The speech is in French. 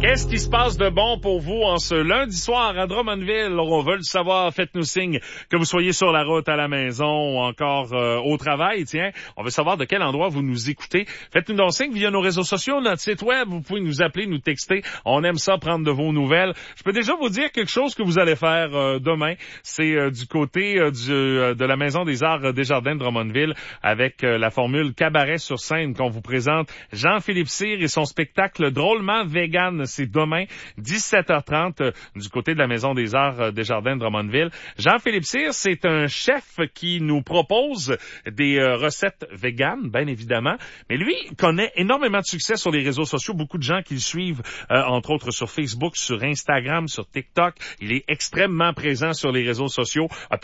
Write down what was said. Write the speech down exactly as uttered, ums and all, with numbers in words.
Qu'est-ce qui se passe de bon pour vous en ce lundi soir à Drummondville? On veut le savoir. Faites-nous signe que vous soyez sur la route, à la maison ou encore euh, au travail. Tiens, on veut savoir de quel endroit vous nous écoutez. Faites-nous donc signe via nos réseaux sociaux, notre site web. Vous pouvez nous appeler, nous texter. On aime ça, prendre de vos nouvelles. Je peux déjà vous dire quelque chose que vous allez faire euh, demain. C'est euh, du côté euh, du, euh, de la Maison des Arts Desjardins de Drummondville avec euh, la formule Cabaret sur scène qu'on vous présente. Jean-Philippe Cyr et son spectacle Drôlement Vegan. C'est demain, dix-sept heures trente, euh, du côté de la Maison des Arts euh, Desjardins de Drummondville. Jean-Philippe Cyr, c'est un chef qui nous propose des euh, recettes véganes, bien évidemment. Mais lui, il connaît énormément de succès sur les réseaux sociaux. Beaucoup de gens qui le suivent, euh, entre autres sur Facebook, sur Instagram, sur TikTok. Il est extrêmement présent sur les réseaux sociaux. A